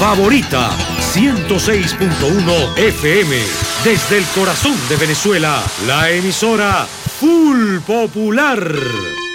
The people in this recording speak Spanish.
favorita 106.1 FM. Desde el corazón de Venezuela, la emisora Full Popular.